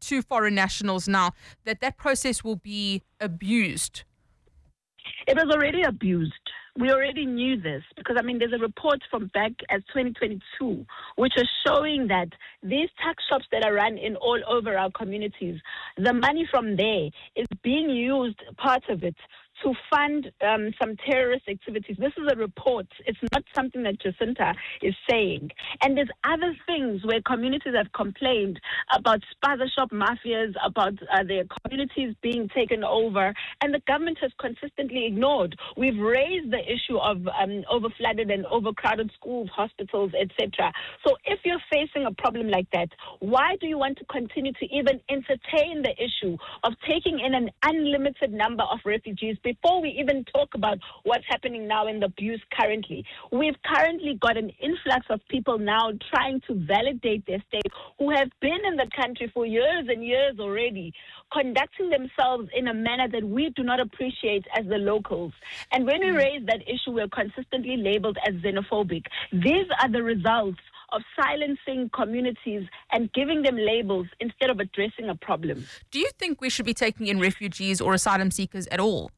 to foreign nationals now, that process will be abused? It was already abused. We already knew this because, there's a report from back as 2022 which is showing that these tax shops that are run in all over our communities, the money from there is being used, part of it, to fund some terrorist activities. This is a report. It's not something that Jacinta is saying. And there's other things where communities have complained about spaza shop mafias, about their communities being taken over, and the government has consistently ignored. We've raised the issue of overflooded and overcrowded schools, hospitals, etc. So if you're facing a problem like that, why do you want to continue to even entertain the issue of taking in an unlimited number of refugees before we even talk about what's happening now in the abuse currently? We've currently got an influx of people now trying to validate their state who have been in the country for years and years already, conducting themselves in a manner that we do not appreciate as the locals. And when we raise that issue, we're consistently labeled as xenophobic. These are the results of silencing communities and giving them labels instead of addressing a problem. Do you think we should be taking in refugees or asylum seekers at all?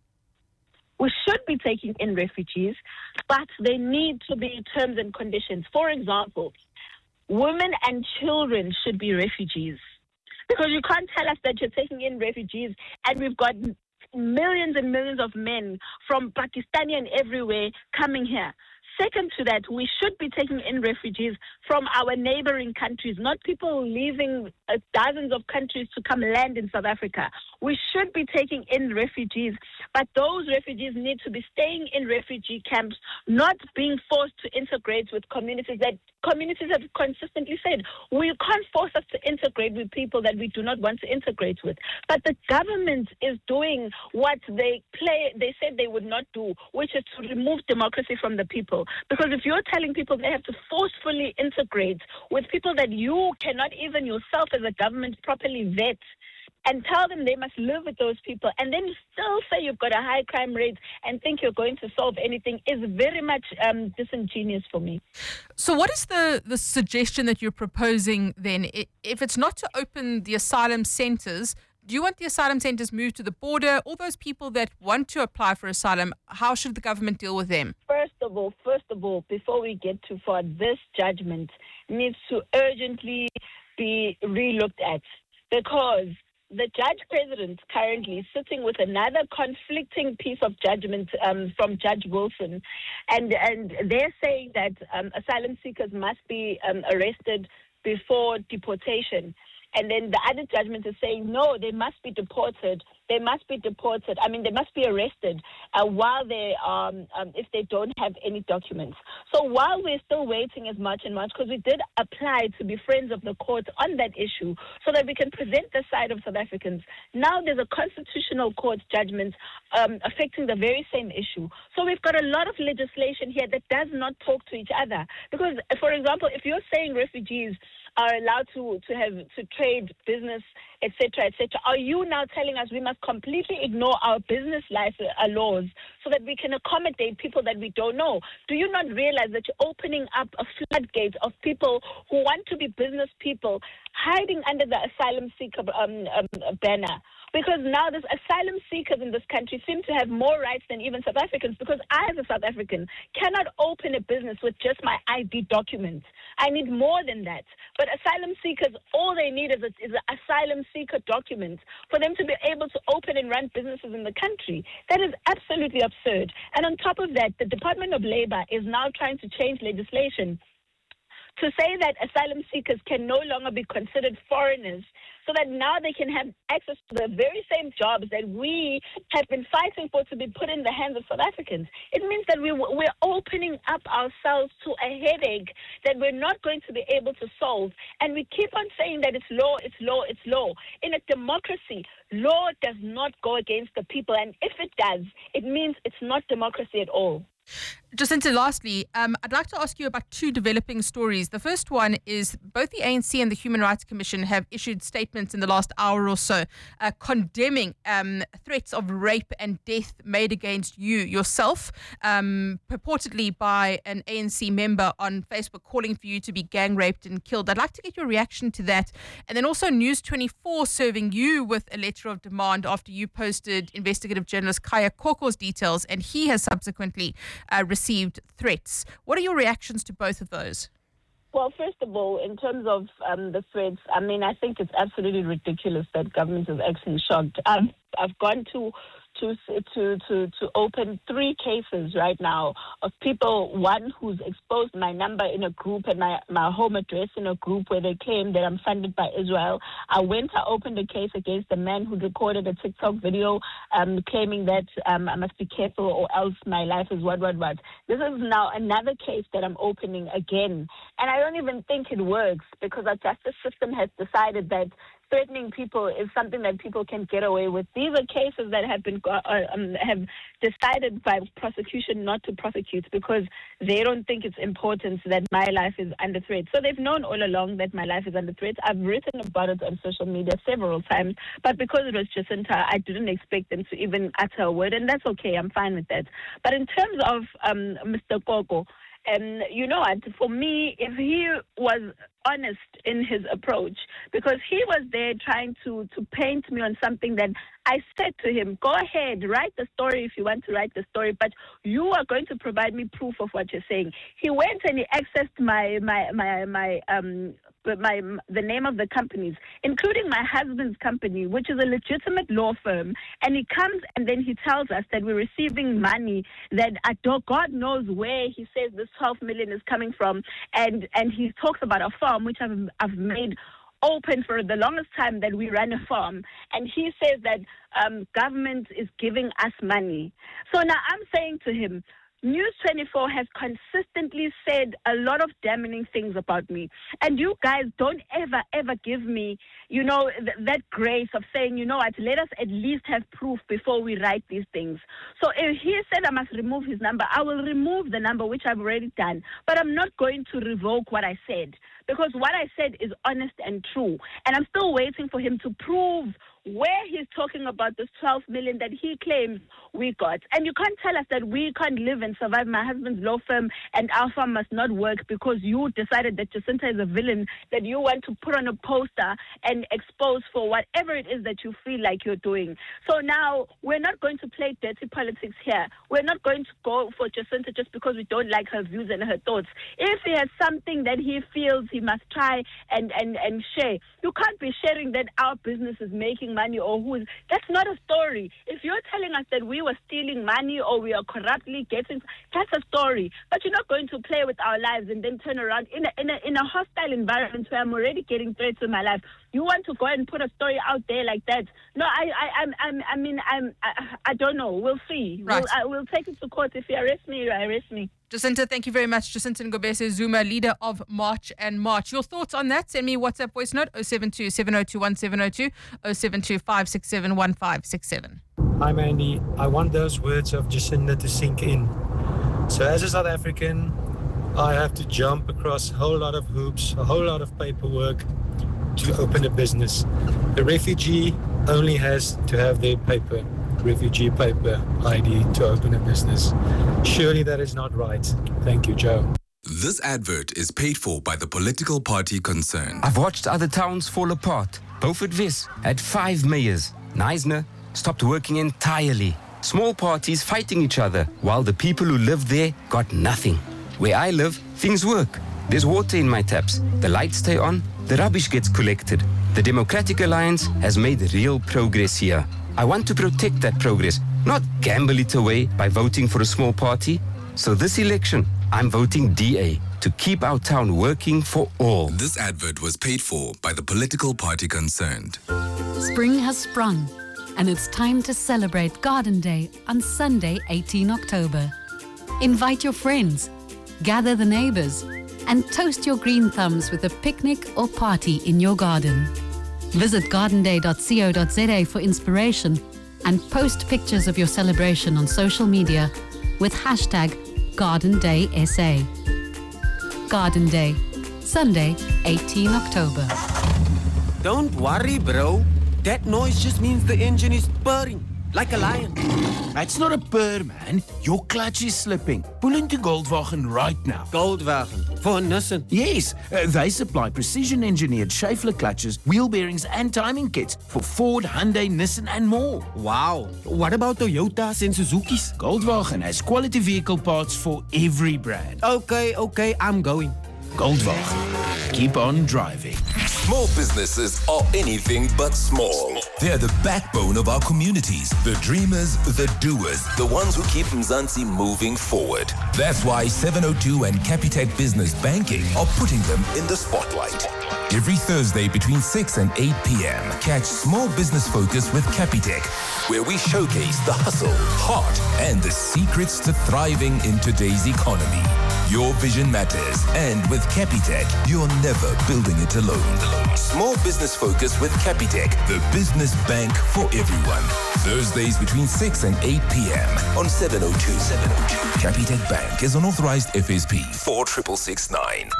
We should be taking in refugees, but they need to be terms and conditions. For example, women and children should be refugees. Because you can't tell us that you're taking in refugees and we've got millions and millions of men from Pakistan and everywhere coming here. Second to that, we should be taking in refugees from our neighboring countries, not people leaving dozens of countries to come land in South Africa. We should be taking in refugees, but those refugees need to be staying in refugee camps, not being forced to integrate with communities that communities have consistently said, we can't force us to integrate with people that we do not want to integrate with. But the government is doing what they said they would not do, which is to remove democracy from the people. Because if you're telling people they have to forcefully integrate with people that you cannot even yourself as a government properly vet, and tell them they must live with those people, and then still say you've got a high crime rate and think you're going to solve anything, is very much disingenuous for me. So what is the suggestion that you're proposing then? If it's not to open the asylum centres, do you want the asylum centres moved to the border? All those people that want to apply for asylum, how should the government deal with them? First of all, before we get too far, this judgment needs to urgently be relooked at, because the judge-president currently is sitting with another conflicting piece of judgment from Judge Wilson, and they're saying that asylum seekers must be arrested before deportation. And then the other judgment is saying, no, they must be deported. They must be arrested while they if they don't have any documents. So while we're still waiting as much and much, because we did apply to be friends of the court on that issue so that we can present the side of South Africans, now there's a constitutional court judgment affecting the very same issue. So we've got a lot of legislation here that does not talk to each other. Because, for example, if you're saying refugees are allowed to trade, business, etc., are you now telling us we must completely ignore our business life laws so that we can accommodate people that we don't know? Do you not realize that you're opening up a floodgate of people who want to be business people hiding under the asylum seeker banner? Because now there's asylum seekers in this country seem to have more rights than even South Africans, because I, as a South African, cannot open a business with just my ID document. I need more than that. But asylum seekers, all they need is an asylum seeker document for them to be able to open and run businesses in the country. That is absolutely absurd. And on top of that, the Department of Labor is now trying to change legislation to say that asylum seekers can no longer be considered foreigners, so that now they can have access to the very same jobs that we have been fighting for to be put in the hands of South Africans. It means that we're opening up ourselves to a headache that we're not going to be able to solve. And we keep on saying that it's law, it's law, it's law. In a democracy, law does not go against the people. And if it does, it means it's not democracy at all. Jacinta, lastly, I'd like to ask you about two developing stories. The first one is both the ANC and the Human Rights Commission have issued statements in the last hour or so condemning threats of rape and death made against you yourself, purportedly by an ANC member on Facebook calling for you to be gang raped and killed. I'd like to get your reaction to that. And then also News 24 serving you with a letter of demand after you posted investigative journalist Kaya Koko's details, and he has subsequently received threats. What are your reactions to both of those? Well, first of all, in terms of the threats, I mean, I think it's absolutely ridiculous that government is acting shocked. I've gone to open 3 cases right now of people, one who's exposed my number in a group and my home address in a group where they claim that I'm funded by Israel. I opened a case against a man who recorded a TikTok video claiming that I must be careful or else my life is what. This is now another case that I'm opening again. And I don't even think it works because our justice system has decided that threatening people is something that people can get away with. These are cases that have been have decided by prosecution not to prosecute because they don't think it's important that my life is under threat. So they've known all along that my life is under threat. I've written about it on social media several times, but because it was Jacinta, I didn't expect them to even utter a word, and that's okay. I'm fine with that. But in terms of Mr. Koko, you know what, for me, if he was honest in his approach, because he was there trying to paint me on something that I said to him, go ahead, write the story if you want to write the story, but you are going to provide me proof of what you're saying. He went and he accessed the name of the companies, including my husband's company, which is a legitimate law firm, and he comes and then he tells us that we're receiving money that God knows where he says this 12 million is coming from, and he talks about a farm which I've made open for the longest time that we run a farm, and he says that government is giving us money. So now I'm saying to him, News 24 has consistently said a lot of damning things about me. And you guys don't ever give me, that grace of saying, what, let us at least have proof before we write these things. So if he said I must remove his number, I will remove the number, which I've already done. But I'm not going to revoke what I said, because what I said is honest and true. And I'm still waiting for him to prove where he's talking about this 12 million that he claims we got. And you can't tell us that we can't live and survive. My husband's law firm and our firm must not work because you decided that Jacinta is a villain that you want to put on a poster and expose for whatever it is that you feel like you're doing. So now we're not going to play dirty politics here. We're not going to go for Jacinta just because we don't like her views and her thoughts. If he has something that he feels he must try and share, you can't be sharing that our business is making money or who is. That's not a story. If you're telling us that we were stealing money or we are corruptly getting, that's a story. But you're not going to play with our lives and then turn around in a hostile environment where I'm already getting threats in my life. You want to go and put a story out there like that? No, I don't know. We'll see. Right. We'll take it to court. If you arrest me, you arrest me. Jacinta, thank you very much. Jacinta Ngobese Zuma, leader of March and March. Your thoughts on that? Send me a WhatsApp voice note 072 702 1702 072 567 1567. Hi, Mandy. I want those words of Jacinta to sink in. So as a South African, I have to jump across a whole lot of hoops, a whole lot of paperwork to open a business. The refugee only has to have their refugee paper ID to open a business. Surely that is not right. Thank you, Joe. This advert is paid for by the political party concerned. I've watched other towns fall apart. Beaufort Wes had 5 mayors. Knysna stopped working entirely. Small parties fighting each other, while the people who lived there got nothing. Where I live, things work. There's water in my taps. The lights stay on. The rubbish gets collected. The Democratic Alliance has made real progress here. I want to protect that progress, not gamble it away by voting for a small party. So this election, I'm voting DA to keep our town working for all. This advert was paid for by the political party concerned. Spring has sprung, and it's time to celebrate Garden Day on Sunday, 18 October. Invite your friends, gather the neighbors, and toast your green thumbs with a picnic or party in your garden. Visit gardenday.co.za for inspiration and post pictures of your celebration on social media with hashtag Garden Day SA. Garden Day, Sunday, 18 October. Don't worry, bro. That noise just means the engine is purring, like a lion. That's not a purr, man. Your clutch is slipping. Pull into Goldwagen right now. Goldwagen, for Nissan. Yes, they supply precision-engineered Schaeffler clutches, wheel bearings and timing kits for Ford, Hyundai, Nissan and more. Wow. What about Toyotas and Suzukis? Goldwagen has quality vehicle parts for every brand. Okay, I'm going. Goldwagen. Keep on driving. Small businesses are anything but small. They're the backbone of our communities, the dreamers, the doers, the ones who keep Mzansi moving forward. That's why 702 and Capitec Business Banking are putting them in the spotlight. Every Thursday between 6 and 8 p.m., catch Small Business Focus with Capitec, where we showcase the hustle, heart, and the secrets to thriving in today's economy. Your vision matters, and with Capitec, you're never building it alone. Small Business Focus with Capitec, the business bank for everyone. Thursdays between 6 and 8 p.m. on 702. Capitec Bank is an authorized FSP 46669.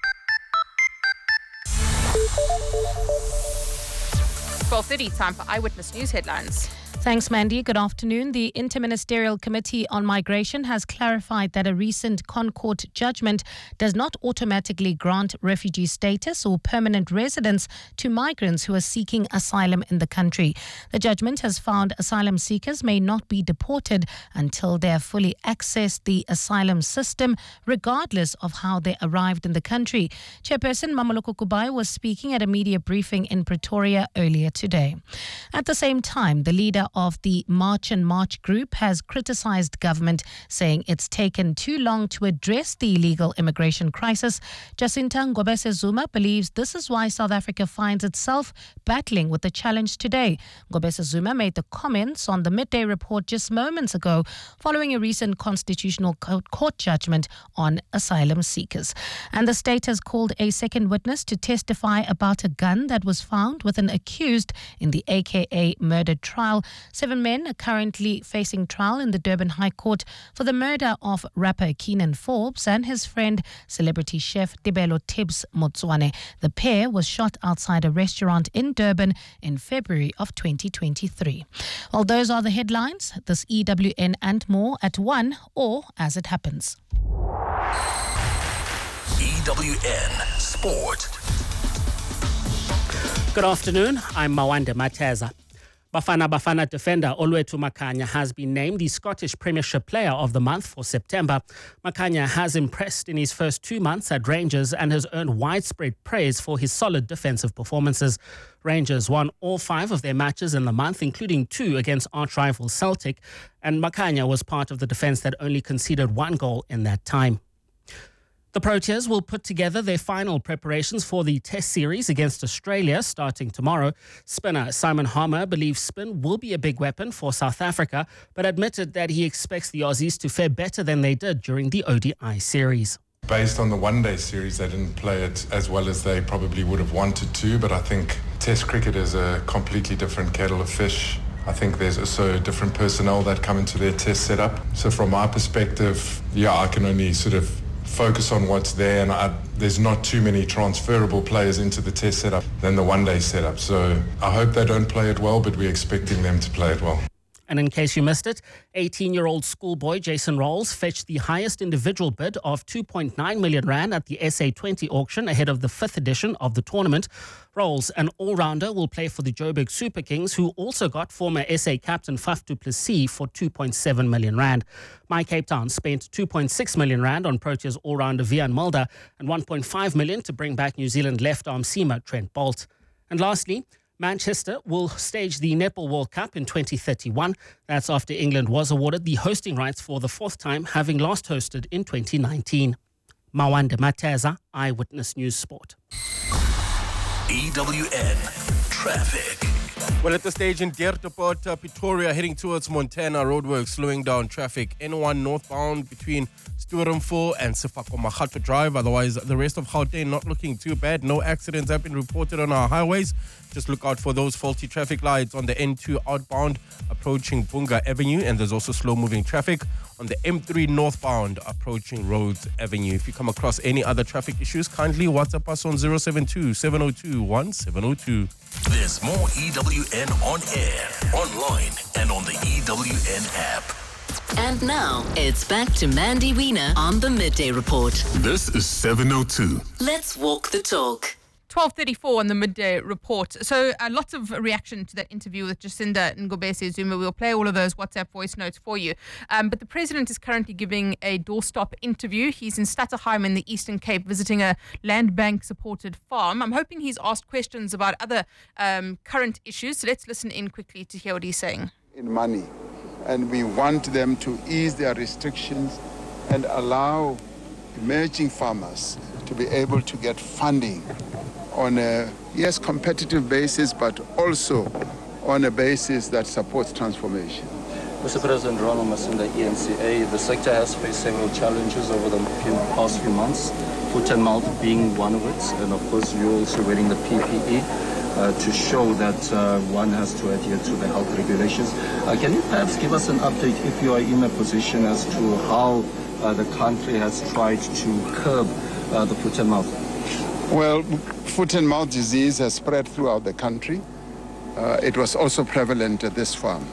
12:30, time for Eyewitness News headlines. Thanks, Mandy. Good afternoon. The Interministerial Committee on Migration has clarified that a recent ConCourt judgment does not automatically grant refugee status or permanent residence to migrants who are seeking asylum in the country. The judgment has found asylum seekers may not be deported until they have fully accessed the asylum system, regardless of how they arrived in the country. Chairperson Mameloko Kubai was speaking at a media briefing in Pretoria earlier today. At the same time, the leader of the March and March group has criticized government, saying it's taken too long to address the illegal immigration crisis. Jacinta Ngobese Zuma believes this is why South Africa finds itself battling with the challenge today. Ngobese Zuma made the comments on the Midday Report just moments ago, following a recent Constitutional Court judgment on asylum seekers. And the state has called a second witness to testify about a gun that was found with an accused in the AKA murder trial. 7 men are currently facing trial in the Durban High Court for the murder of rapper Keenan Forbes and his friend, celebrity chef Tebelo Tibbs Motswane. The pair was shot outside a restaurant in Durban in February of 2023. Well, those are the headlines. This EWN and more at 1 or as it happens. EWN Sport. Good afternoon. I'm Mawande Mateza. Bafana defender Olwethu Makhanya has been named the Scottish Premiership Player of the Month for September. Makhanya has impressed in his first 2 months at Rangers and has earned widespread praise for his solid defensive performances. Rangers won all 5 of their matches in the month, including 2 against arch-rival Celtic, and Makhanya was part of the defence that only conceded 1 goal in that time. The Proteas will put together their final preparations for the Test series against Australia starting tomorrow. Spinner Simon Harmer believes spin will be a big weapon for South Africa, but admitted that he expects the Aussies to fare better than they did during the ODI series. Based on the one-day series, they didn't play it as well as they probably would have wanted to, but I think Test cricket is a completely different kettle of fish. I think there's also different personnel that come into their Test setup. So from my perspective, I can only sort of focus on what's there, and there's not too many transferable players into the Test setup than the one-day setup. So I hope they don't play it well, but we're expecting them to play it well. And in case you missed it, 18-year-old schoolboy Jason Rolls fetched the highest individual bid of 2.9 million rand at the SA20 auction ahead of the 5th edition of the tournament. Rolls, an all-rounder, will play for the Joburg Super Kings, who also got former SA captain Faf du Plessis for 2.7 million rand. My Cape Town spent 2.6 million rand on Proteas all-rounder Vian Mulder and 1.5 million to bring back New Zealand left-arm seamer Trent Bolt. And lastly, Manchester will stage the Netball World Cup in 2031. That's after England was awarded the hosting rights for the 4th time, having last hosted in 2019. Mawande Mateza, Eyewitness News Sport. EWN Traffic. Well, at the stage in Deerteport, Pretoria, heading towards Montana, roadworks slowing down traffic. N1 northbound between Sturmville and Sefako Makgatho Drive. Otherwise, the rest of Gauteng not looking too bad. No accidents have been reported on our highways. Just look out for those faulty traffic lights on the N2 outbound approaching Bunga Avenue. And there's also slow-moving traffic on the M3 northbound approaching Rhodes Avenue. If you come across any other traffic issues, kindly WhatsApp us on 072-702-1702. There's more EWN on air, online, and on the EWN app. And now, it's back to Mandy Wiener on the Midday Report. This is 702. Let's walk the talk. 12:34 on the Midday Report. So lots of reaction to that interview with Jacinda Ngobese Zuma. We'll play all of those WhatsApp voice notes for you. But the president is currently giving a doorstop interview. He's in Stutterheim in the Eastern Cape visiting a land bank supported farm. I'm hoping he's asked questions about other current issues. So let's listen in quickly to hear what he's saying. In money, and we want them to ease their restrictions and allow emerging farmers to be able to get funding on a, yes, competitive basis, but also on a basis that supports transformation. Mr. President, Ronald Masinda, ENCA, the sector has faced several challenges over the past few months, foot and mouth being one of it, and of course you're also wearing the PPE to show that one has to adhere to the health regulations. Can you perhaps give us an update if you are in a position as to how the country has tried to curb the foot and mouth? Well, foot and mouth disease has spread throughout the country. It was also prevalent at this farm.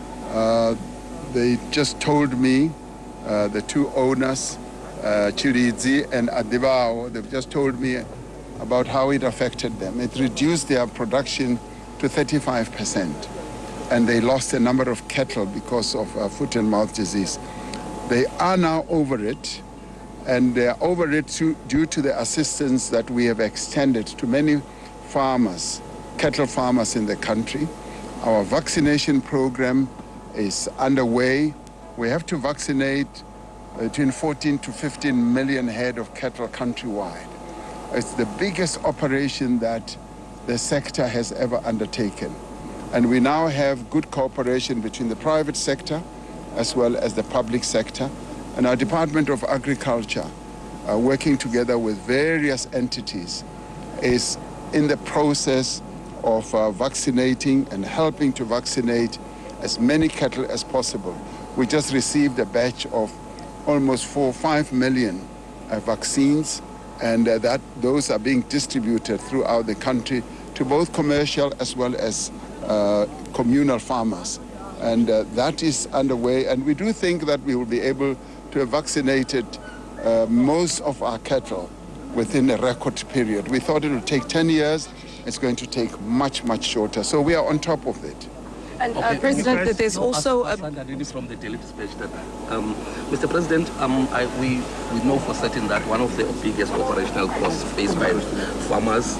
They just told me, the two owners, Chiridzi and Adibao, they've just told me about how it affected them. It reduced their production to 35%, and they lost a number of cattle because of foot and mouth disease. They are now over it, and they are over it due to the assistance that we have extended to many farmers, cattle farmers in the country. Our vaccination program is underway. We have to vaccinate between 14 to 15 million head of cattle countrywide. It's the biggest operation that the sector has ever undertaken. And we now have good cooperation between the private sector as well as the public sector. And our Department of Agriculture, working together with various entities, is in the process of vaccinating and helping to vaccinate as many cattle as possible. We just received a batch of almost 5 million vaccines, and those are being distributed throughout the country to both commercial as well as communal farmers. And that is underway, and we do think that we will be able to have vaccinated most of our cattle within a record period. We thought it would take 10 years. It's going to take much, much shorter. So we are on top of it. And President, there's also from the Daily Dispatch that, Mr. President, we know for certain that one of the biggest operational costs faced by farmers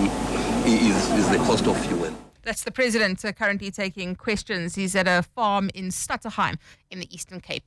is the cost of fuel. That's the president currently taking questions. He's at a farm in Stutterheim in the Eastern Cape.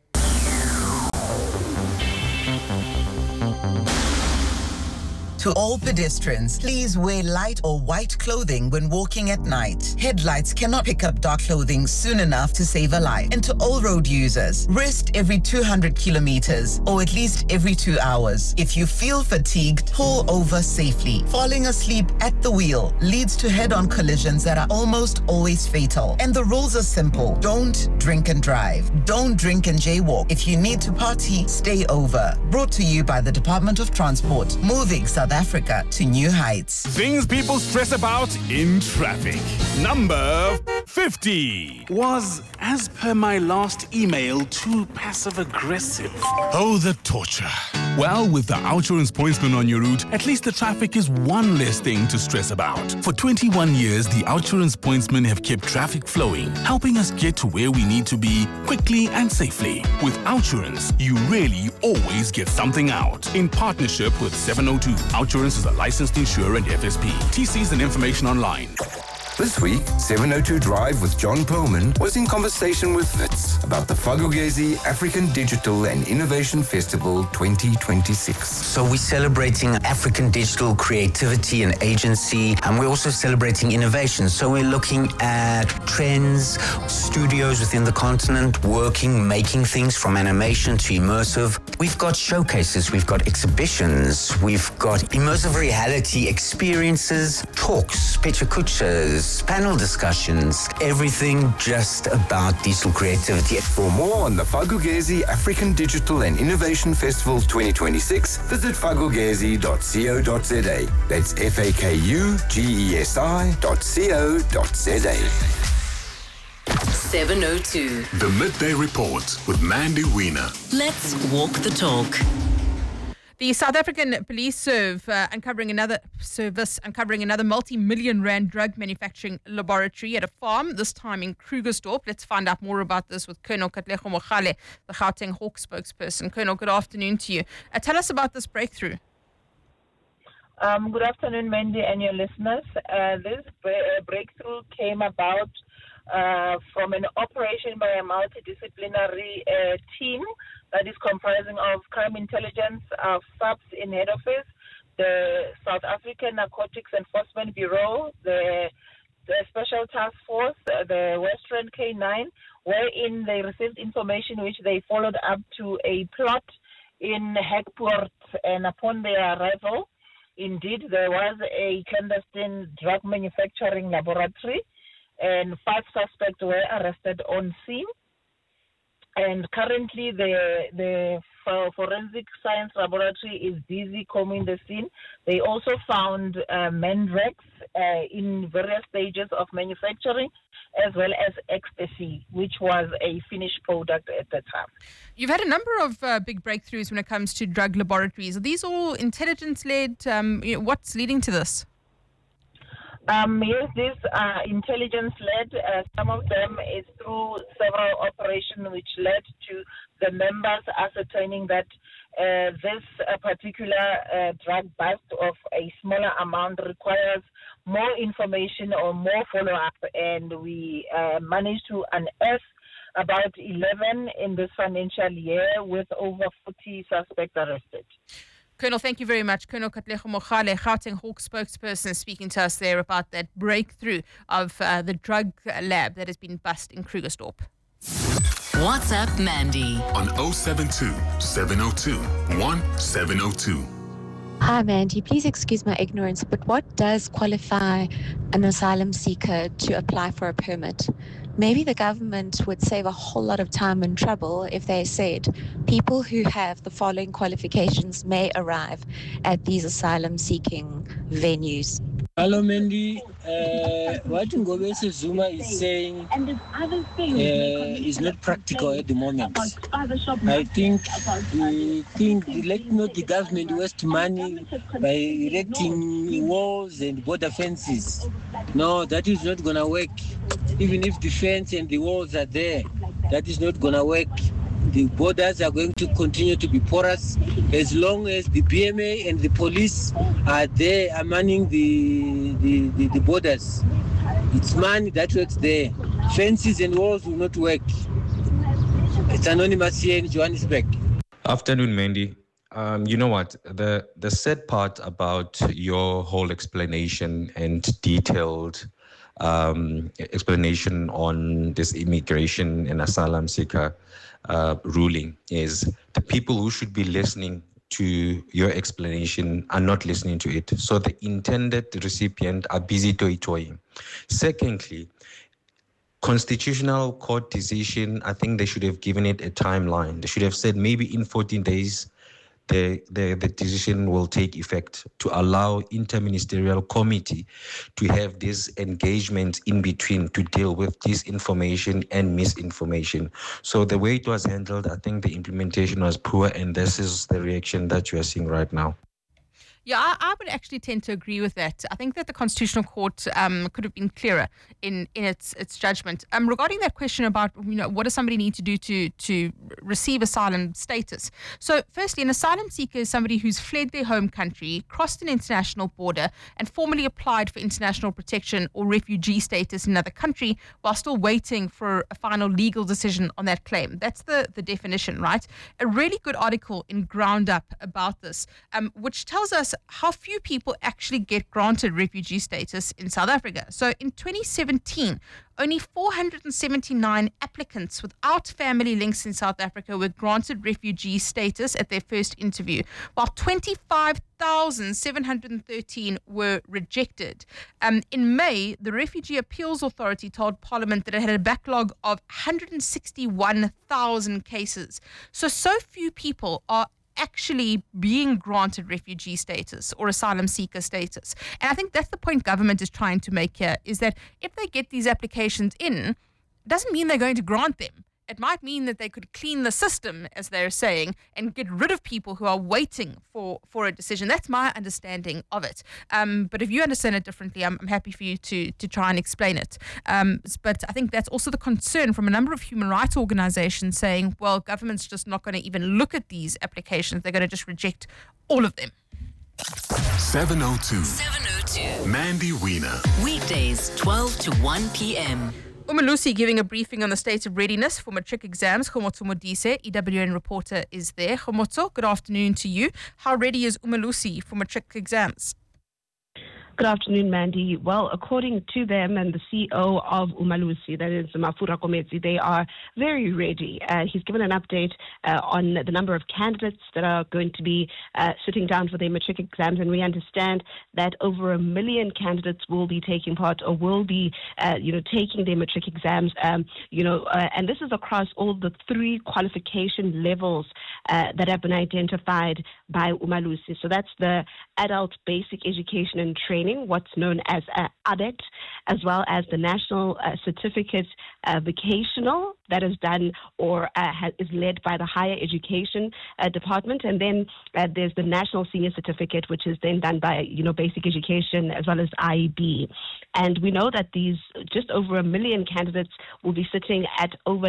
To all pedestrians, please wear light or white clothing when walking at night. Headlights cannot pick up dark clothing soon enough to save a life. And to all road users, rest every 200 kilometers or at least every 2 hours. If you feel fatigued, pull over safely. Falling asleep at the wheel leads to head-on collisions that are almost always fatal. And the rules are simple. Don't drink and drive. Don't drink and jaywalk. If you need to party, stay over. Brought to you by the Department of Transport. Moving South Africa to new heights. Things people stress about in traffic. Number 50 was, as per my last email, too passive-aggressive. Oh, the torture. Well, with the Outsurance Pointsman on your route, at least the traffic is one less thing to stress about. For 21 years, the Outsurance Pointsmen have kept traffic flowing, helping us get to where we need to be quickly and safely. With Outsurance, you really always get something out. In partnership with 702, Outsurance is a licensed insurer and FSP. TCs and information online. This week, 702 Drive with John Perlman was in conversation with Wits about the Fagogezi African Digital and Innovation Festival 2026. So we're celebrating African digital creativity and agency, and we're also celebrating innovation. So we're looking at trends, studios within the continent, making things from animation to immersive. We've got showcases, we've got exhibitions, we've got immersive reality experiences, talks, picture kuchas, panel discussions, everything just about digital creativity. For more on the Fagogezi African Digital and Innovation Festival 2026, visit fagogezi.co.za. That's FAKUGESI.co.za. 702. The Midday Report with Mandy Wiener. Let's walk the talk. The South African Police Service uncovering another multi-million rand drug manufacturing laboratory at a farm, this time in Krugersdorp. Let's find out more about this with Colonel Katlego Mogale, the Gauteng Hawk spokesperson. Colonel, good afternoon to you. Tell us about this breakthrough. Good afternoon, Mandy, and your listeners. This breakthrough came about from an operation by a multidisciplinary team that is comprising of crime intelligence, SAPS in head office, the South African Narcotics Enforcement Bureau, the Special Task Force, the Western K9, wherein they received information which they followed up to a plot in Hekpoort, and upon their arrival, indeed, there was a clandestine drug manufacturing laboratory, and 5 suspects were arrested on scene. And currently, the forensic science laboratory is busy combing the scene. They also found mandrax in various stages of manufacturing, as well as ecstasy, which was a finished product at the time. You've had a number of big breakthroughs when it comes to drug laboratories. Are these all intelligence-led? What's leading to this? Yes, these are intelligence-led. Some of them is through several operations which led to the members ascertaining that this particular drug bust of a smaller amount requires more information or more follow-up, and we managed to unearth about 11 in this financial year with over 40 suspects arrested. Colonel, thank you very much. Colonel Katlego Mogale, Gauteng Hawk spokesperson, speaking to us there about that breakthrough of the drug lab that has been bust in Krugersdorp. WhatsApp Mandy on 072 702 1702. Hi, Mandy. Please excuse my ignorance, but what does qualify an asylum seeker to apply for a permit? Maybe the government would save a whole lot of time and trouble if they said people who have the following qualifications may arrive at these asylum-seeking venues. Hello, Mandy. What Ngobese Zuma is saying is not practical at the moment. I think the government waste money by erecting walls and border fences. No, that is not going to work. Even if the fence and the walls are there, that is not going to work. The borders are going to continue to be porous as long as the BMA and the police are there manning the borders. It's money that works there. Fences and walls will not work. It's anonymous here in Johannesburg. Afternoon, Mandy. You know what? The sad part about your whole explanation and detailed explanation on this immigration and asylum seeker ruling is the people who should be listening to your explanation are not listening to it. So the intended recipient are busy toy-toying. Secondly, constitutional court decision, I think they should have given it a timeline. They should have said maybe in 14 days, the decision will take effect to allow interministerial committee to have this engagement in between to deal with disinformation and misinformation. So the way it was handled, I think the implementation was poor, and this is the reaction that you are seeing right now. Yeah, I would actually tend to agree with that. I think that the Constitutional Court could have been clearer in its judgment. Regarding that question about, what does somebody need to do to receive asylum status? So firstly, an asylum seeker is somebody who's fled their home country, crossed an international border, and formally applied for international protection or refugee status in another country while still waiting for a final legal decision on that claim. That's the definition, right? A really good article in Ground Up about this, which tells us how few people actually get granted refugee status in South Africa. So in 2017, only 479 applicants without family links in South Africa were granted refugee status at their first interview, while 25,713 were rejected. In May, the Refugee Appeals Authority told Parliament that it had a backlog of 161,000 cases. So few people are actually being granted refugee status or asylum seeker status. And I think that's the point government is trying to make here, is that if they get these applications in, it doesn't mean they're going to grant them. It might mean that they could clean the system, as they're saying, and get rid of people who are waiting for a decision. That's my understanding of it. But if you understand it differently, I'm happy for you to try and explain it. But I think that's also the concern from a number of human rights organizations saying, well, government's just not going to even look at these applications. They're going to just reject all of them. 702. Mandy Wiener. Weekdays, 12 to 1 p.m. Umalusi giving a briefing on the state of readiness for matric exams. Khomotso Modise, EWN reporter, is there. Khomotso, good afternoon to you. How ready is Umalusi for matric exams? Good afternoon, Mandy. Well, according to them and the CEO of Umalusi, that is Mafura Kometsi, they are very ready. He's given an update on the number of candidates that are going to be sitting down for their matric exams, and we understand that over 1 million candidates will be taking part or will be, taking their matric exams, and this is across all the 3 qualification levels that have been identified by Umalusi. So that's the Adult Basic Education and Training, what's known as ADET, as well as the National Certificate Vocational that is done or is led by the Higher Education Department. And then there's the National Senior Certificate, which is then done by, Basic Education as well as IB. And we know that these just over 1 million candidates will be sitting at over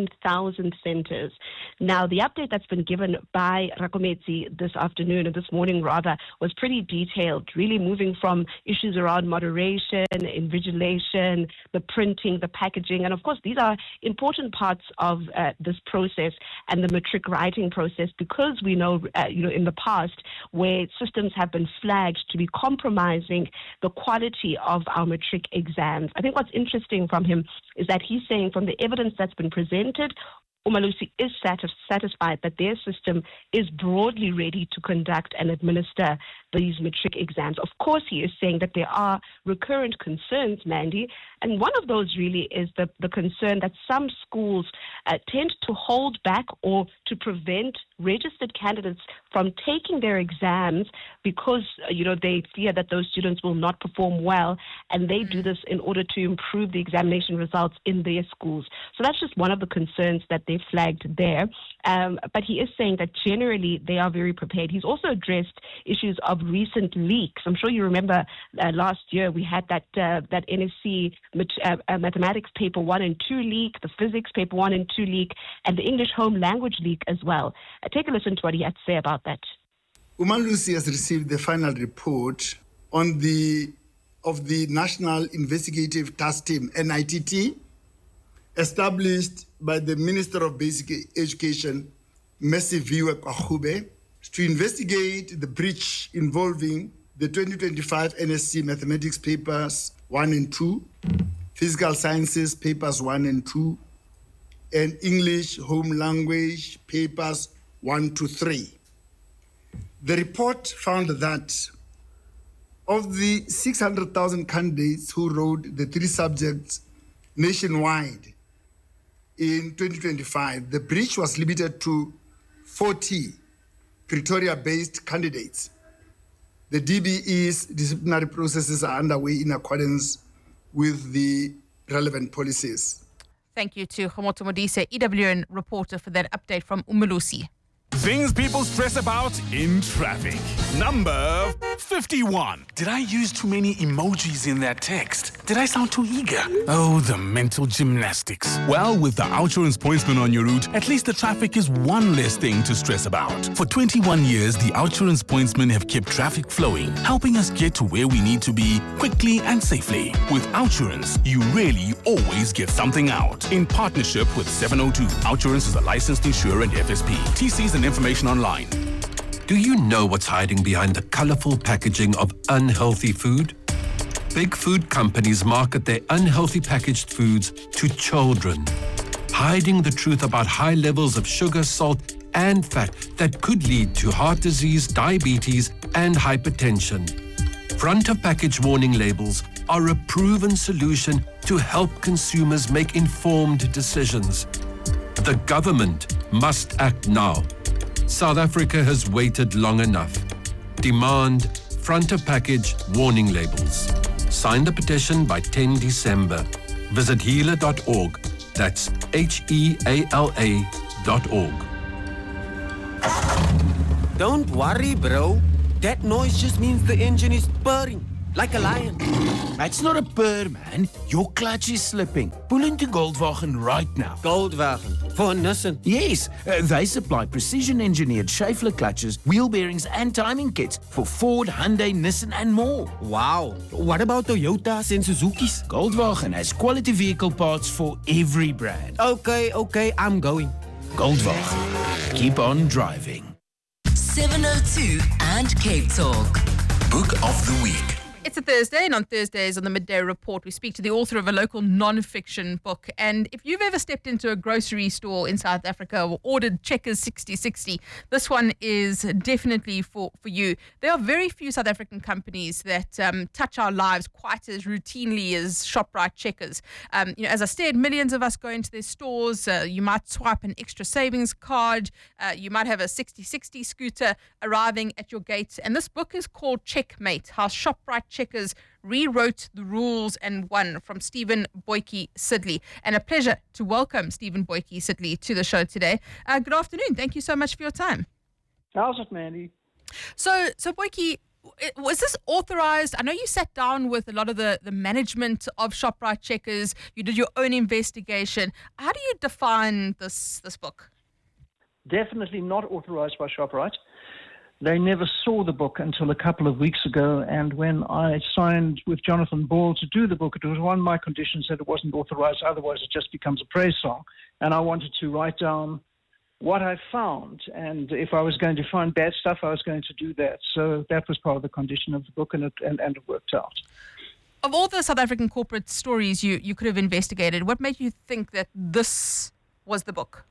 9,000 centers. Now, the update that's been given by Rakometsi this afternoon, or this morning rather, was pretty detailed, really moving from issues around moderation, invigilation, the printing, the packaging. And of course, these are important parts of this process and the matric writing process, because we know, in the past where systems have been flagged to be compromising the quality of our matric exams. I think what's interesting from him is that he's saying from the evidence that's been presented, Umalusi is satisfied that their system is broadly ready to conduct and administer these matric exams. Of course, he is saying that there are recurrent concerns, Mandy, and one of those really is the concern that some schools tend to hold back or to prevent registered candidates from taking their exams because, they fear that those students will not perform well, and they do this in order to improve the examination results in their schools. So that's just one of the concerns that they flagged there. But he is saying that generally they are very prepared. He's also addressed issues of recent leaks. I'm sure you remember last year we had that NSC mathematics paper 1 and 2 leak, the physics paper 1 and 2 leak, and the English home language leak as well. Take a listen to what he had to say about that. Umalusi has received the final report of the National Investigative Task Team, NITT, established by the Minister of Basic Education, Mesiviwe Kwahube, to investigate the breach involving the 2025 NSC Mathematics Papers 1 and 2, Physical Sciences Papers 1 and 2, and English Home Language Papers 1 to 3. The report found that of the 600,000 candidates who wrote the 3 subjects nationwide in 2025, the breach was limited to 40 Pretoria-based candidates. The DBE's disciplinary processes are underway in accordance with the relevant policies. Thank you to Khomotso Modise, EWN reporter, for that update from Umalusi. Things people stress about in traffic. Number 51. Did I use too many emojis in that text? Did I sound too eager? Oh, the mental gymnastics. Well, with the Outsurance Pointsman on your route, at least the traffic is one less thing to stress about. For 21 years, the Outsurance Pointsmen have kept traffic flowing, helping us get to where we need to be quickly and safely. With Outsurance, you really always get something out. In partnership with 702, Outsurance is a licensed insurer and FSP. TCs and information online. Do you know what's hiding behind the colorful packaging of unhealthy food? Big food companies market their unhealthy packaged foods to children, hiding the truth about high levels of sugar, salt, and fat that could lead to heart disease, diabetes, and hypertension. Front of package warning labels are a proven solution to help consumers make informed decisions. The government must act now. South Africa has waited long enough. Demand front of package warning labels. Sign the petition by 10 December. Visit healer.org. That's HEALA.org. Don't worry, bro. That noise just means the engine is purring. Like a lion. It's not a purr, man. Your clutch is slipping. Pull into Goldwagen right now. Goldwagen? For Nissan? Yes. They supply precision-engineered Schaeffler clutches, wheel bearings and timing kits for Ford, Hyundai, Nissan and more. Wow. What about Toyotas and Suzukis? Goldwagen has quality vehicle parts for every brand. Okay, I'm going. Goldwagen. Keep on driving. 702 and Cape Talk. Book of the Week. It's a Thursday, and on Thursdays on the Midday Report, we speak to the author of a local non-fiction book. And if you've ever stepped into a grocery store in South Africa or ordered Checkers 6060, this one is definitely for you. There are very few South African companies that touch our lives quite as routinely as ShopRite Checkers. As I said, millions of us go into their stores. You might swipe an extra savings card. You might have a 6060 scooter arriving at your gate. And this book is called Checkmate, How ShopRite Checkers rewrote the rules and won, from Stephen Boyke Sidley. And a pleasure to welcome Stephen Boyke Sidley to the show today. Good afternoon. Thank you so much for your time. How's it, Mandy? So Boyke, was this authorized? I know you sat down with a lot of the management of ShopRite Checkers. You did your own investigation. How do you define this book? Definitely not authorized by ShopRite. They never saw the book until a couple of weeks ago, and when I signed with Jonathan Ball to do the book, it was one of my conditions that it wasn't authorized, otherwise it just becomes a praise song. And I wanted to write down what I found, and if I was going to find bad stuff, I was going to do that. So that was part of the condition of the book, and it worked out. Of all the South African corporate stories you could have investigated, what made you think that this was the book?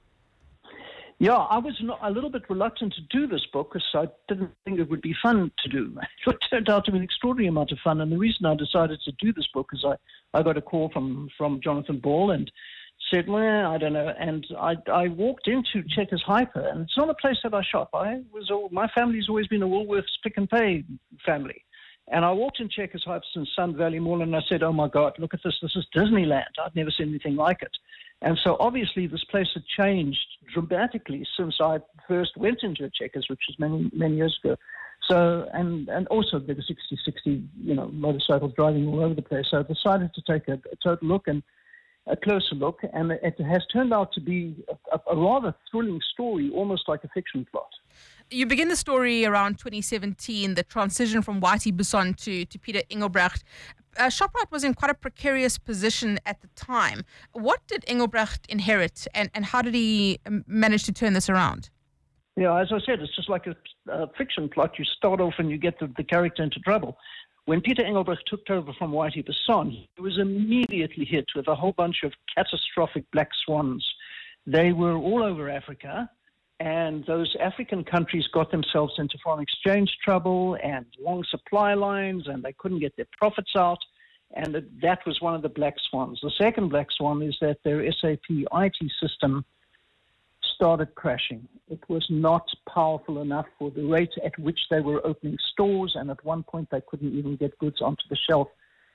Yeah, I was a little bit reluctant to do this book because I didn't think it would be fun to do. It turned out to be an extraordinary amount of fun, and the reason I decided to do this book is I got a call from Jonathan Ball and said, well, I don't know, and I walked into Checkers Hyper, and it's not a place that I shop. My family's always been a Woolworths Pick and Pay family. And I walked in Checkers Hyper in Sun Valley Mall, and I said, oh, my God, look at this. This is Disneyland. I've never seen anything like it. And so obviously this place had changed dramatically since I first went into a Checkers, which was many, many years ago. So, and also there were 60, motorcycles driving all over the place. So I decided to take a total look and a closer look, and it has turned out to be a rather thrilling story, almost like a fiction plot. You begin the story around 2017, the transition from Whitey Busson to Peter Engelbrecht. ShopRite was in quite a precarious position at the time. What did Engelbrecht inherit, and how did he manage to turn this around? Yeah, as I said, it's just like a fiction plot. You start off and you get the character into trouble. When Peter Engelbrecht took over from Whitey Busson, he was immediately hit with a whole bunch of catastrophic black swans. They were all over Africa, and those African countries got themselves into foreign exchange trouble and long supply lines, and they couldn't get their profits out, and that was one of the black swans. The second black swan is that their SAP IT system started crashing. It was not powerful enough for the rate at which they were opening stores, and at one point they couldn't even get goods onto the shelf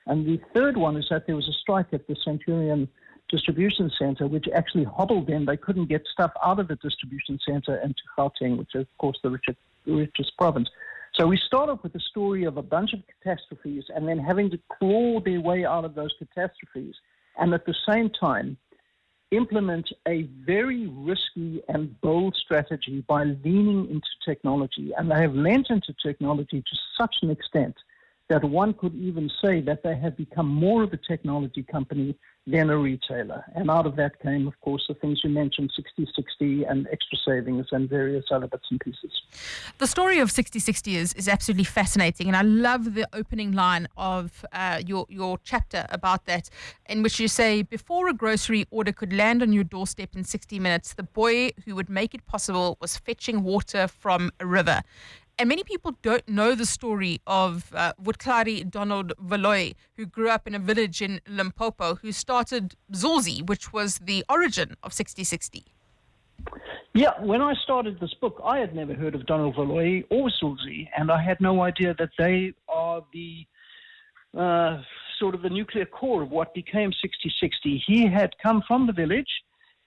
And the third one is that there was a strike at the Centurion distribution center, which actually hobbled them. They couldn't get stuff out of the distribution center into Gauteng, which is, of course, the richest province. So we start off with the story of a bunch of catastrophes and then having to claw their way out of those catastrophes, and at the same time implement a very risky and bold strategy by leaning into technology. And they have lent into technology to such an extent that one could even say that they have become more of a technology company than a retailer. And out of that came, of course, the things you mentioned, 60/60 and extra savings and various other bits and pieces. The story of 60/60 is absolutely fascinating, and I love the opening line of your chapter about that, in which you say, before a grocery order could land on your doorstep in 60 minutes, the boy who would make it possible was fetching water from a river. And many people don't know the story of Vutlari Donald Valoy, who grew up in a village in Limpopo, who started Zorzi, which was the origin of 60/60. Yeah, when I started this book, I had never heard of Donald Valoy or Zorzi, and I had no idea that they are the sort of the nuclear core of what became 60/60. He had come from the village.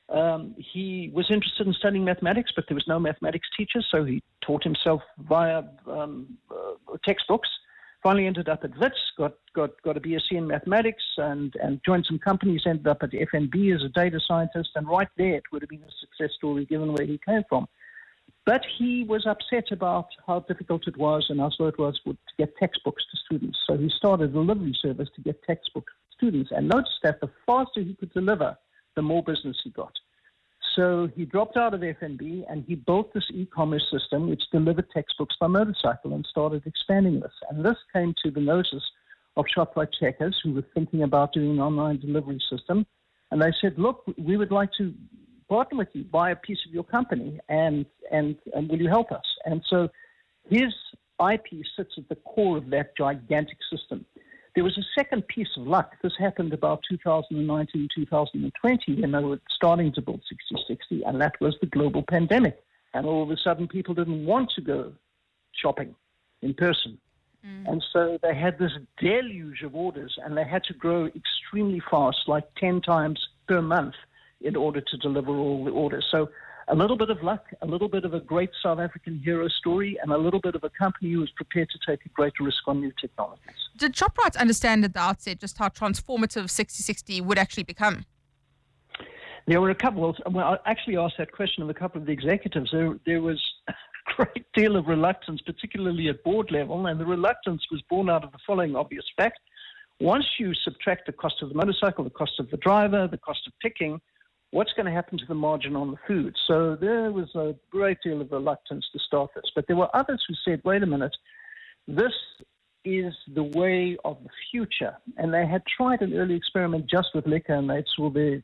He was interested in studying mathematics, but there was no mathematics teacher, so he taught himself via textbooks. Finally ended up at WITS, got a BSc in mathematics, and joined some companies, ended up at FNB as a data scientist, and right there it would have been a success story given where he came from. But he was upset about how difficult it was and how slow it was to get textbooks to students. So he started a delivery service to get textbooks to students, and noticed that the faster he could deliver, the more business he got. So he dropped out of FNB and he built this e-commerce system which delivered textbooks by motorcycle and started expanding this. And this came to the notice of Shoprite Checkers, who were thinking about doing an online delivery system. And they said, look, we would like to partner with you, buy a piece of your company, and will you help us? And so his IP sits at the core of that gigantic system. There was a second piece of luck. This happened about 2019, 2020, when they were starting to build 60/60, and that was the global pandemic. And all of a sudden, people didn't want to go shopping in person. And so they had this deluge of orders, and they had to grow extremely fast, like 10 times per month, in order to deliver all the orders. So a little bit of luck, a little bit of a great South African hero story, and a little bit of a company who was prepared to take a greater risk on new technologies. Did Shoprite understand at the outset just how transformative 60/60 would actually become? There were a couple. Well, I actually asked that question of a couple of the executives. There was a great deal of reluctance, particularly at board level, and the reluctance was born out of the following obvious fact. Once you subtract the cost of the motorcycle, the cost of the driver, the cost of picking, what's going to happen to the margin on the food? So there was a great deal of reluctance to start this. But there were others who said, wait a minute, this is the way of the future. And they had tried an early experiment just with liquor, and they saw the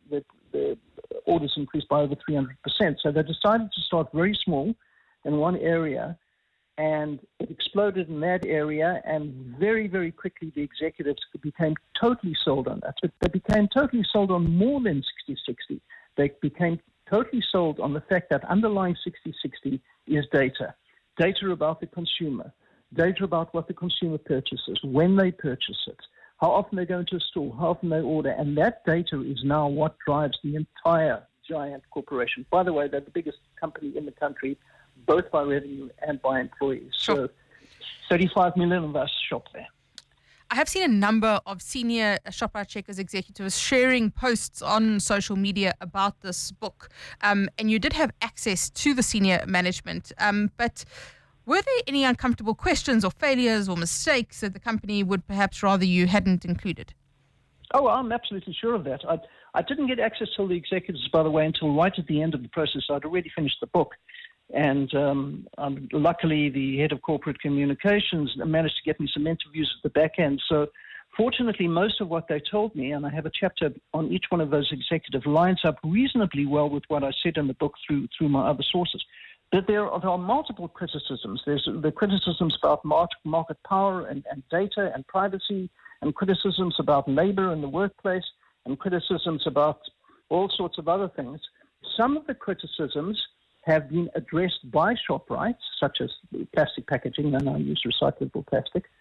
orders increased by over 300%. So they decided to start very small in one area, and it exploded in that area, and very, very quickly the executives became totally sold on that. But they became totally sold on more than 60/60. They became totally sold on the fact that underlying 60/60 is data. Data about the consumer, data about what the consumer purchases, when they purchase it, how often they go into a store, how often they order, and that data is now what drives the entire giant corporation. By the way, they're the biggest company in the country, both by revenue and by employees. So 35 million of us shop there. I have seen a number of senior Shoprite Checkers executives sharing posts on social media about this book. And you did have access to the senior management. But were there any uncomfortable questions or failures or mistakes that the company would perhaps rather you hadn't included? Oh, I'm absolutely sure of that. I didn't get access to the executives, by the way, until right at the end of the process. I'd already finished the book. And luckily, the head of corporate communications managed to get me some interviews at the back end. So fortunately, most of what they told me, and I have a chapter on each one of those executives, lines up reasonably well with what I said in the book through my other sources. But there are multiple criticisms. There's the criticisms about market power and data and privacy, and criticisms about labor in the workplace, and criticisms about all sorts of other things. Some of the criticisms have been addressed by Shoprite, such as plastic packaging, and I use recyclable plastic.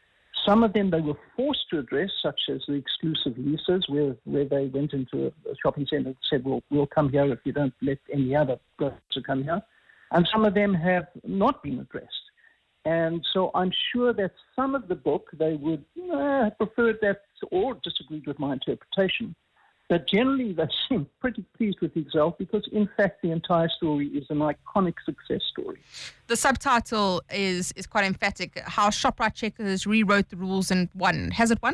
Some of them they were forced to address, such as the exclusive leases, where they went into a shopping centre and said, well, we'll come here if you don't let any other grocers come here. And some of them have not been addressed. And so I'm sure that some of the book they would have preferred that or disagreed with my interpretation. But generally, they seem pretty pleased with the result because, in fact, the entire story is an iconic success story. The subtitle is quite emphatic. How Shoprite Checkers rewrote the rules and won. Has it won?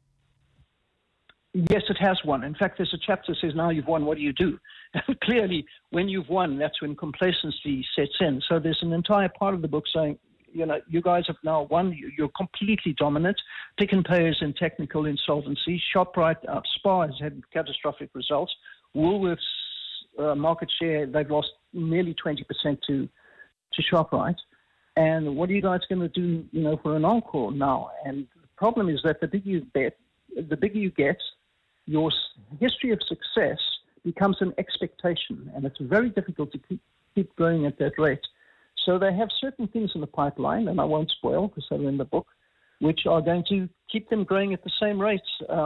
Yes, it has won. In fact, there's a chapter that says, now you've won, what do you do? And clearly, when you've won, that's when complacency sets in. So there's an entire part of the book saying, you know, you guys have now won. You're completely dominant. Pick n Pay is in technical insolvency. ShopRite, Spar has had catastrophic results. Woolworths market share, they've lost nearly 20% to ShopRite. And what are you guys going to do, you know, for an encore now? And the problem is that the bigger you get, your history of success becomes an expectation, and it's very difficult to keep going at that rate. So they have certain things in the pipeline, and I won't spoil because they're in the book, which are going to keep them growing at the same rate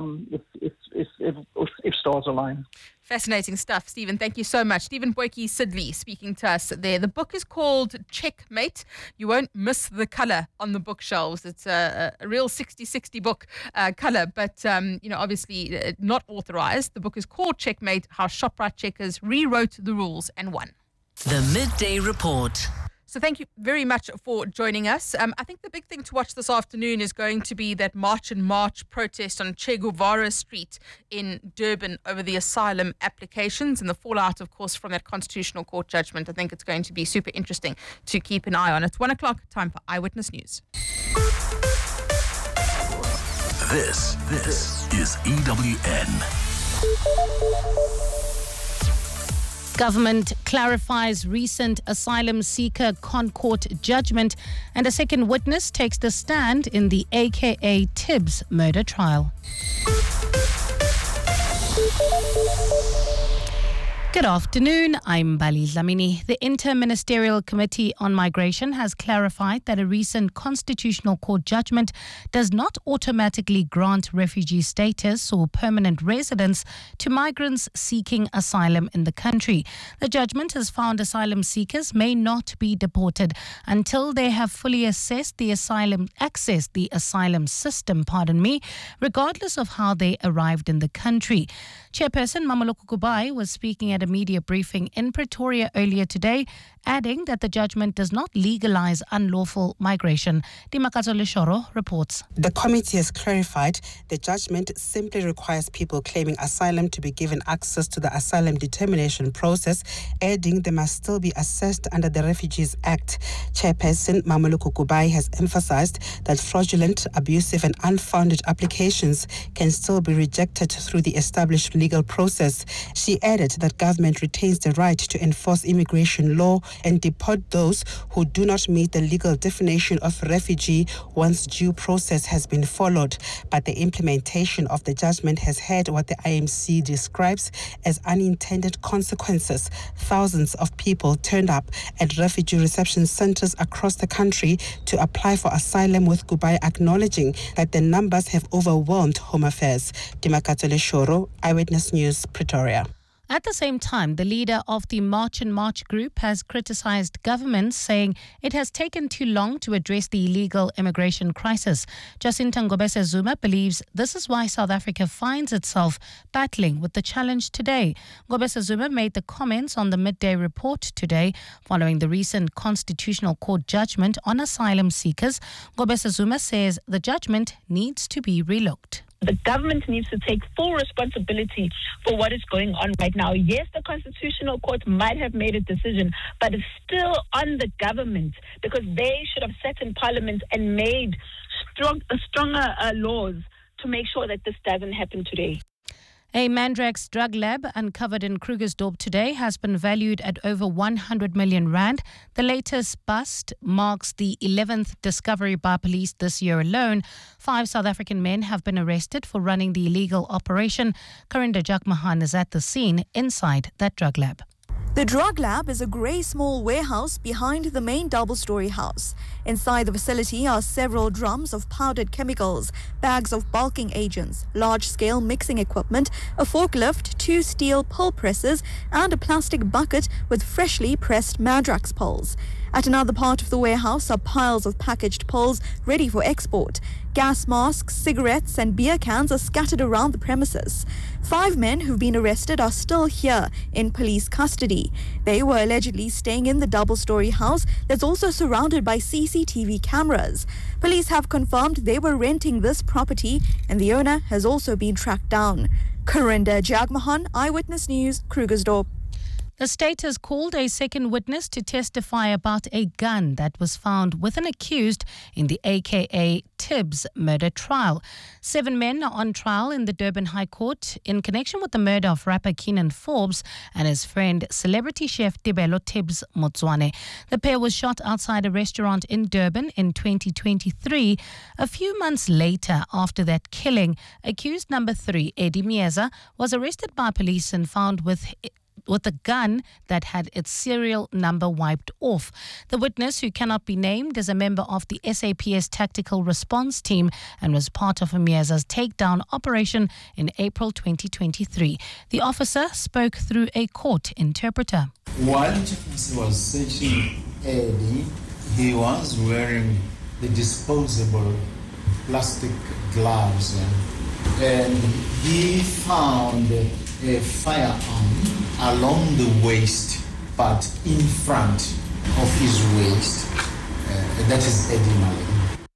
if stars align. Fascinating stuff, Stephen. Thank you so much. Stephen Boyke Sidley speaking to us there. The book is called Checkmate. You won't miss the colour on the bookshelves. It's a real 60-60 book colour, but obviously not authorised. The book is called Checkmate, How Shoprite Checkers Rewrote the Rules and Won. The Midday Report. So thank you very much for joining us. I think the big thing to watch this afternoon is going to be that March and March protest on Che Guevara Street in Durban over the asylum applications and the fallout, of course, from that Constitutional Court judgment. I think it's going to be super interesting to keep an eye on. It's 1 o'clock, time for Eyewitness News. This is EWN. Government clarifies recent asylum seeker ConCourt judgment, and a second witness takes the stand in the AKA Tibbs murder trial. Good afternoon, I'm Bali Dlamini. The Inter-Ministerial Committee on Migration has clarified that a recent Constitutional Court judgment does not automatically grant refugee status or permanent residence to migrants seeking asylum in the country. The judgment has found asylum seekers may not be deported until they have fully accessed the asylum system, regardless of how they arrived in the country. Chairperson Mameloko Kubai was speaking at a media briefing in Pretoria earlier today, adding that the judgment does not legalize unlawful migration. Dimakato Leshoro reports. The committee has clarified the judgment simply requires people claiming asylum to be given access to the asylum determination process, adding they must still be assessed under the Refugees Act. Chairperson Mameloko Kubai has emphasized that fraudulent, abusive and unfounded applications can still be rejected through the established legal process. She added that government retains the right to enforce immigration law and deport those who do not meet the legal definition of refugee once due process has been followed. But the implementation of the judgment has had what the IMC describes as unintended consequences. Thousands of people turned up at refugee reception centers across the country to apply for asylum, with Kubai acknowledging that the numbers have overwhelmed Home Affairs. Dimakato Leshoro, Eyewitness News, Pretoria. At the same time, the leader of the March and March group has criticized government, saying it has taken too long to address the illegal immigration crisis. Jacinta Ngobese Zuma believes this is why South Africa finds itself battling with the challenge today. Ngobese Zuma made the comments on the Midday Report today following the recent Constitutional Court judgment on asylum seekers. Ngobese Zuma says the judgment needs to be relooked. The government needs to take full responsibility for what is going on right now. Yes, the Constitutional Court might have made a decision, but it's still on the government, because they should have sat in Parliament and made stronger laws to make sure that this doesn't happen today. A Mandrax drug lab uncovered in Krugersdorp today has been valued at over 100 million rand. The latest bust marks the 11th discovery by police this year alone. 5 South African men have been arrested for running the illegal operation. Karinda Jakmahan is at the scene inside that drug lab. The drug lab is a grey small warehouse behind the main double-storey house. Inside the facility are several drums of powdered chemicals, bags of bulking agents, large-scale mixing equipment, a forklift, 2 steel pull presses, and a plastic bucket with freshly pressed Madrax poles. At another part of the warehouse are piles of packaged poles ready for export. Gas masks, cigarettes and beer cans are scattered around the premises. 5 men who've been arrested are still here in police custody. They were allegedly staying in the double-storey house that's also surrounded by CCTV cameras. Police have confirmed they were renting this property and the owner has also been tracked down. Karinda Jagmohan, Eyewitness News, Krugersdorp. The state has called a second witness to testify about a gun that was found with an accused in the AKA Tibbs murder trial. 7 men are on trial in the Durban High Court in connection with the murder of rapper Keenan Forbes and his friend, celebrity chef Tebelo Tibbs Motswane. The pair was shot outside a restaurant in Durban in 2023. A few months later, after that killing, accused number 3, Eddie Mieza, was arrested by police and found with a gun that had its serial number wiped off. The witness, who cannot be named, is a member of the SAPS Tactical Response Team and was part of Mieza's takedown operation in April 2023. The officer spoke through a court interpreter. While he was searching Eddie, he was wearing the disposable plastic gloves and he found a firearm along the waist, but in front of his waist. That is Eddie Mali.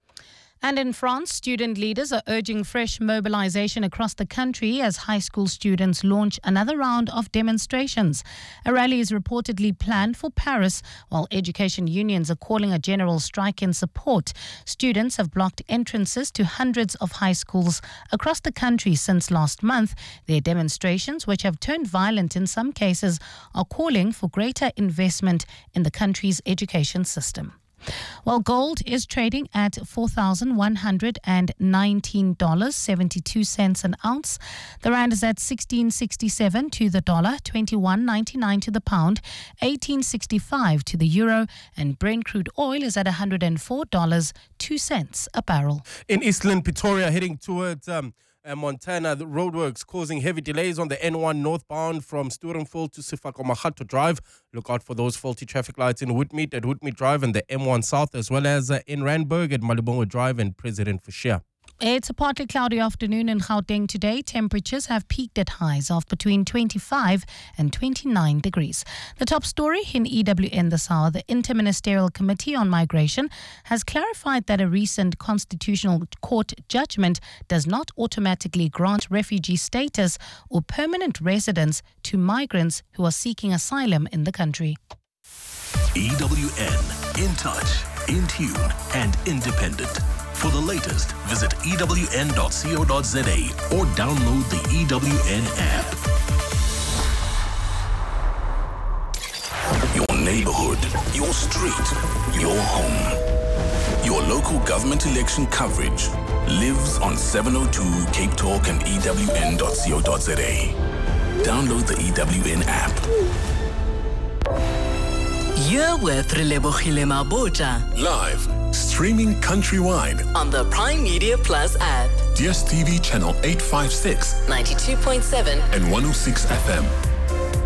And in France, student leaders are urging fresh mobilization across the country as high school students launch another round of demonstrations. A rally is reportedly planned for Paris, while education unions are calling a general strike in support. Students have blocked entrances to hundreds of high schools across the country since last month. Their demonstrations, which have turned violent in some cases, are calling for greater investment in the country's education system. Well, gold is trading at $4,119.72 an ounce. The rand is at 16.67 to the dollar, 21.99 to the pound, 18.65 to the euro, and Brent crude oil is at $104.02 a barrel. In Eastland, Pretoria, heading towards Montana, the roadworks causing heavy delays on the N1 northbound from Sturenville to Sifako-Mahato Drive. Look out for those faulty traffic lights in Woodmead at Woodmead Drive and the M1 South, as well as in Randburg at Malibongo Drive and President Fashia. It's a partly cloudy afternoon in Gauteng today. Temperatures have peaked at highs of between 25 and 29 degrees. The top story in EWN this hour: the Interministerial Committee on Migration has clarified that a recent Constitutional Court judgment does not automatically grant refugee status or permanent residence to migrants who are seeking asylum in the country. EWN, in touch, in tune and independent. For the latest, visit ewn.co.za or download the EWN app. Your neighborhood, your street, your home. Your local government election coverage lives on 702 Cape Talk and ewn.co.za. Download the EWN app. You're with Relebogile Mabota. Live, streaming countrywide on the Prime Media Plus app. DSTV channel 856, 92.7 and 106 FM.